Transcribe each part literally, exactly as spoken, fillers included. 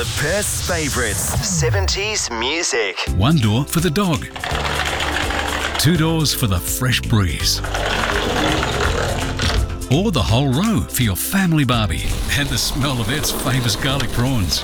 of Perth's favourites, seventies music. One door for the dog. Two doors for the fresh breeze. Or the whole row for your family barbie and the smell of Ed's famous garlic prawns.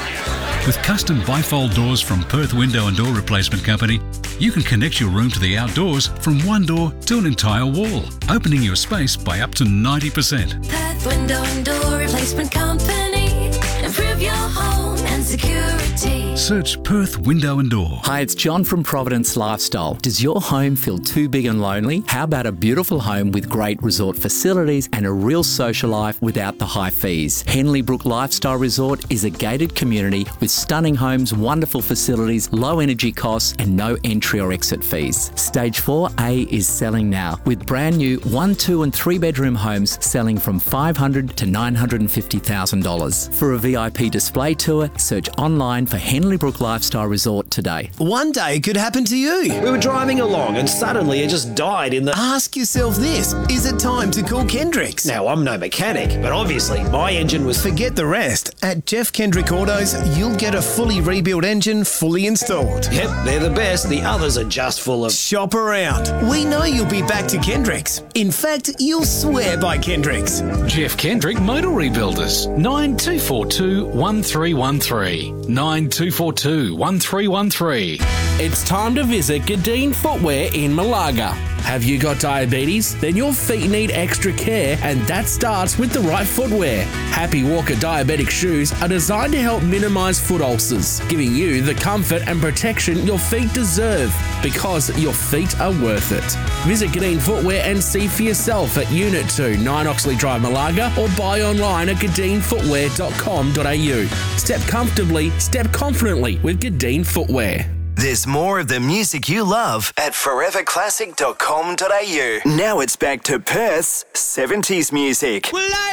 With custom bifold doors from Perth Window and Door Replacement Company, you can connect your room to the outdoors from one door to an entire wall, opening your space by up to ninety percent. Perth Window and Door Replacement Company. Improve your home and security. Search Perth Window and Door. Hi, it's John from Providence Lifestyle. Does your home feel too big and lonely? How about a beautiful home with great resort facilities and a real social life without the high fees? Henley Brook Lifestyle Resort is a gated community with stunning homes, wonderful facilities, low energy costs and no entry or exit fees. Stage four A is selling now with brand new one, two and three bedroom homes selling from five hundred thousand dollars to nine hundred fifty thousand dollars. For a V I P display tour, search online for Henley Brook Lifestyle Resort today. One day it could happen to you. We were driving along and suddenly it just died in the... Ask yourself this, is it time to call Kendricks? Now, I'm no mechanic, but obviously my engine was... Forget the rest. At Jeff Kendrick Autos, you'll get a fully rebuilt engine fully installed. Yep, they're the best. The others are just full of... Shop around. We know you'll be back to Kendricks. In fact, you'll swear by Kendricks. Jeff Kendrick Motor Rebuilders. nine two four two, one three one three. nine two four two, one three one three. It's time to visit Gadeen Footwear in Malaga. Have you got diabetes? Then your feet need extra care, and that starts with the right footwear. Happy Walker diabetic shoes are designed to help minimise foot ulcers, giving you the comfort and protection your feet deserve, because your feet are worth it. Visit Gadeen Footwear and see for yourself at Unit two, nine Oxley Drive, Malaga, or buy online at gadeen footwear dot com dot a u. Step comfortably, step confidently with Gadeen Footwear. There's more of the music you love at forever classic dot com dot a u. Now it's back to Perth's seventies music. Well, I